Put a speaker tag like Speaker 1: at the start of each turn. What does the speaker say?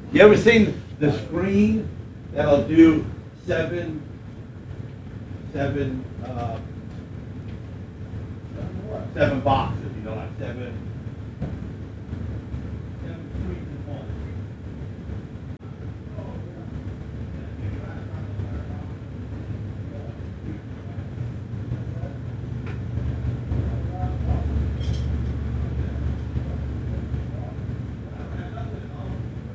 Speaker 1: You ever seen the screen that'll do seven, seven boxes, you know, like seven